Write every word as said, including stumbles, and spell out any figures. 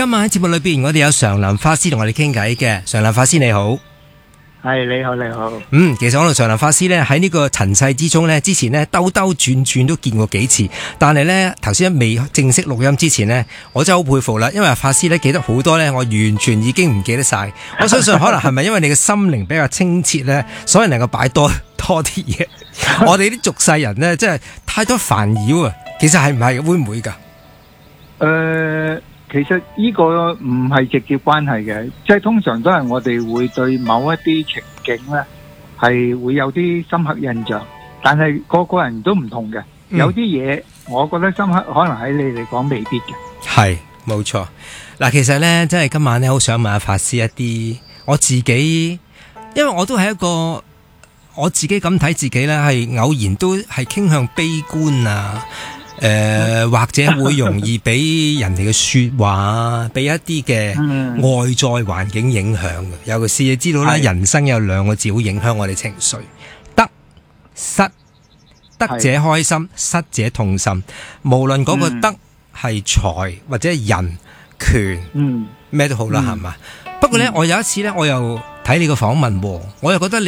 今晚喺節目裏邊，我哋有常林法師同我哋傾偈嘅。常林法師你好。 係，你好，你好。 嗯，其實我同常林法師呢，喺呢個塵世之中呢，之前呢兜兜轉轉都見過幾次，但係呢頭先未正式錄音之前呢，我真係好佩服啦，因為法師呢記得好多呢，我完全已經唔記得晒。我相信可能係咪因為你嘅心靈比較清澈呢，所以能夠擺多多啲嘢。我哋啲俗世人呢，真係太多煩擾啊。其實係唔係會唔會噶？誒、 呃。其實呢個唔係直接關係嘅，即係通常都係我哋會對某一啲情景呢係會有啲深刻印象，但係個個人都唔同嘅。嗯、有啲嘢我覺得深刻，可能喺你嚟講未必嘅。係， 冇錯。嗱，其實呢，真係今晚呢，好想問下法師一啲我自己，因為我都係一個我自己咁睇自己呢，係偶然都係傾向悲觀啊。誒、呃，或者會容易俾人哋嘅說話，俾一啲嘅外在環境影響嘅。尤其是你知道啦，人生有兩個字會影響我哋情緒，得失，得者開心，失者痛心。無論嗰個得係財或者人權，咩、嗯、都好啦，係、嗯、嘛。不過呢，我有一次呢，我又睇你個訪問，我又覺得你